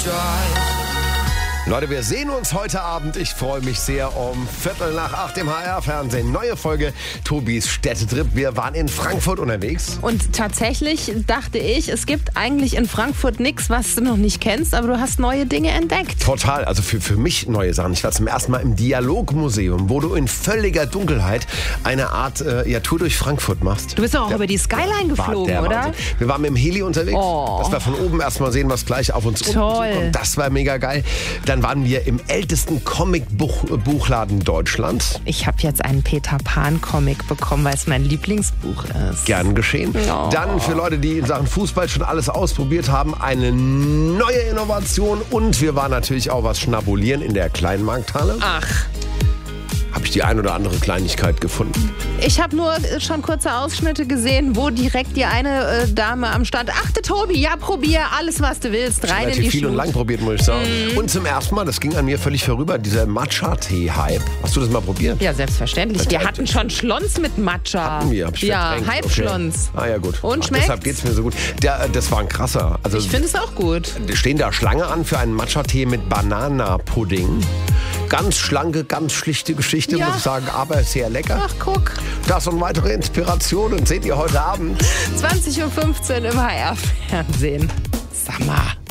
Leute, wir sehen uns heute Abend. Ich freue mich sehr um 7:45 im HR-Fernsehen. Neue Folge Tobis Städtetrip. Wir waren in Frankfurt unterwegs. Und tatsächlich dachte ich, es gibt eigentlich in Frankfurt nichts, was du noch nicht kennst, aber du hast neue Dinge entdeckt. Total, also für mich neue Sachen. Ich war zum ersten Mal im Dialogmuseum, wo du in völliger Dunkelheit eine Art Tour durch Frankfurt machst. Du bist doch auch über die Skyline geflogen, oder? Wahnsinn. Wir waren mit dem Heli unterwegs, dass wir von oben erstmal sehen, was gleich auf uns unten zukommt. Das war mega geil. Dann waren wir im ältesten Comic-Buchladen Deutschlands. Ich habe jetzt einen Peter Pan-Comic bekommen, weil es mein Lieblingsbuch ist. Gern geschehen. Oh. Dann für Leute, die in Sachen Fußball schon alles ausprobiert haben, eine neue Innovation. Und wir waren natürlich auch was schnabulieren in der Kleinmarkthalle. Ach. Habe ich die ein oder andere Kleinigkeit gefunden. Ich habe nur schon kurze Ausschnitte gesehen, wo direkt die eine Dame am Stand, achte Tobi, ja probier alles, was du willst, rein in die viel Shoot. und lang probiert, muss ich sagen. Und zum ersten Mal, das ging an mir völlig vorüber, dieser Matcha-Tee-Hype. Hast du das mal probiert? Ja, selbstverständlich. Wir hatten schon Schlons mit Matcha. Hatten wir, hab ich verdrängt. Halbschlons. Okay. Ah ja, gut. Und schmeckt's? Deshalb geht's mir so gut. Das war ein krasser. Also, Ich finde es auch gut. Stehen da Schlange an für einen Matcha-Tee mit Bananapudding. Ganz schlanke, ganz schlichte Geschichte, muss ich sagen, aber sehr lecker. Ach, guck. Das und weitere Inspirationen seht ihr heute Abend. 20:15 Uhr im HR-Fernsehen. Sag mal.